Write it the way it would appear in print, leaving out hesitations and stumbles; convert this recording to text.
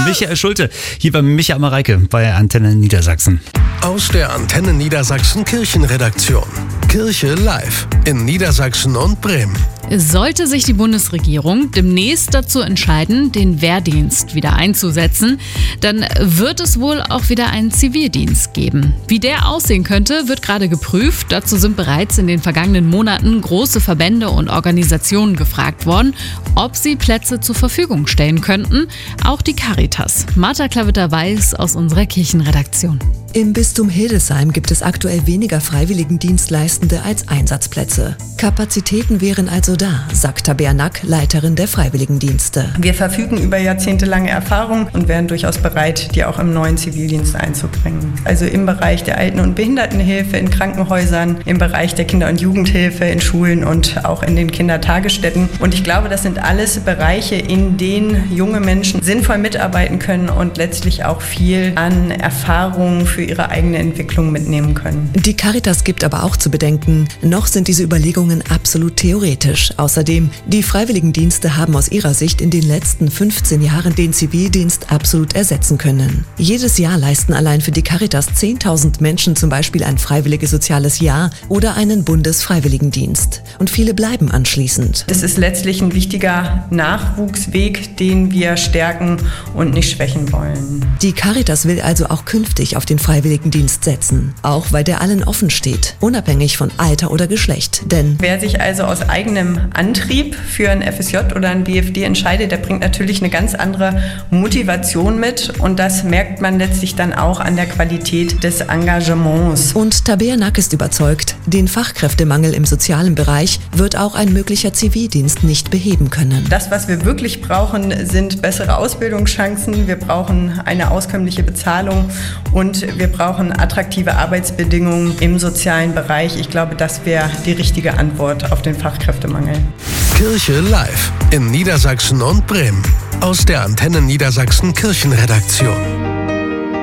Michael Schulte, hier bei Micha Mareike bei Antenne Niedersachsen. Aus der Antenne Niedersachsen Kirchenredaktion. Kirche live in Niedersachsen und Bremen. Sollte sich die Bundesregierung demnächst dazu entscheiden, den Wehrdienst wieder einzusetzen, dann wird es wohl auch wieder einen Zivildienst geben. Wie der aussehen könnte, wird gerade geprüft. Dazu sind bereits in den vergangenen Monaten große Verbände und Organisationen gefragt worden, ob sie Plätze zur Verfügung stellen könnten. Auch die Caritas. Martha Klavitter-Weiß aus unserer Kirchenredaktion. Im Bistum Hildesheim gibt es aktuell weniger Freiwilligendienstleistende als Einsatzplätze. Kapazitäten wären also da, sagt Tabea Nack, Leiterin der Freiwilligendienste. Wir verfügen über jahrzehntelange Erfahrung und wären durchaus bereit, die auch im neuen Zivildienst einzubringen. Also im Bereich der Alten- und Behindertenhilfe in Krankenhäusern, im Bereich der Kinder- und Jugendhilfe in Schulen und auch in den Kindertagesstätten. Und ich glaube, das sind alles Bereiche, in denen junge Menschen sinnvoll mitarbeiten können und letztlich auch viel an Erfahrung für ihre eigene Entwicklung mitnehmen können. Die Caritas gibt aber auch zu bedenken, noch sind diese Überlegungen absolut theoretisch. Außerdem, die Freiwilligendienste haben aus ihrer Sicht in den letzten 15 Jahren den Zivildienst absolut ersetzen können. Jedes Jahr leisten allein für die Caritas 10.000 Menschen zum Beispiel ein freiwilliges soziales Jahr oder einen Bundesfreiwilligendienst. Und viele bleiben anschließend. Das ist letztlich ein wichtiger Nachwuchsweg, den wir stärken und nicht schwächen wollen. Die Caritas will also auch künftig auf den Freiwilligendienst setzen, auch weil der allen offen steht, unabhängig von Alter oder Geschlecht. Denn wer sich also aus eigenem Antrieb für ein FSJ oder ein BFD entscheidet, der bringt natürlich eine ganz andere Motivation mit und das merkt man letztlich dann auch an der Qualität des Engagements. Und Tabea Nack ist überzeugt, den Fachkräftemangel im sozialen Bereich wird auch ein möglicher Zivildienst nicht beheben können. Das, was wir wirklich brauchen, sind bessere Ausbildungschancen, wir brauchen eine auskömmliche Bezahlung und wir brauchen attraktive Arbeitsbedingungen im sozialen Bereich. Ich glaube, das wäre die richtige Antwort auf den Fachkräftemangel. Kirche live in Niedersachsen und Bremen. Aus der Antenne Niedersachsen Kirchenredaktion.